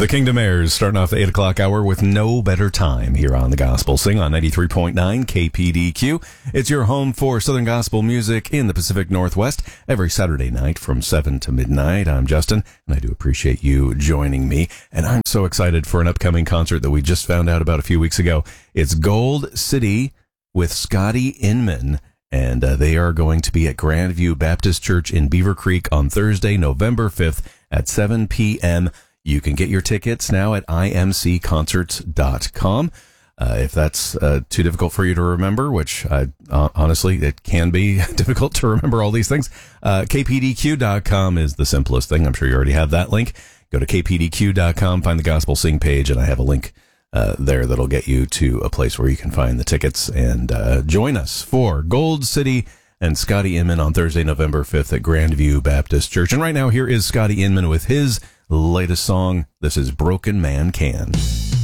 The Kingdom Heirs starting off the 8 o'clock hour with no better time here on the Gospel Sing on 93.9 KPDQ. It's your home for Southern Gospel music in the Pacific Northwest every Saturday night from 7 to midnight. I'm Justin, and I do appreciate you joining me. And I'm so excited for an upcoming concert that we just found out about a few weeks ago. It's Gold City with Scotty Inman. And they are going to be at Grandview Baptist Church in Beaver Creek on Thursday, November 5th at 7 p.m. You can get your tickets now at imcconcerts.com. If that's too difficult for you to remember, which honestly, it can be difficult to remember all these things, kpdq.com is the simplest thing. I'm sure you already have that link. Go to kpdq.com, find the Gospel Sing page, and I have a link there that'll get you to a place where you can find the tickets and join us for Gold City and Scotty Inman on Thursday, November 5th at Grandview Baptist Church. And right now, here is Scotty Inman with his latest song. This is Broken Man Can.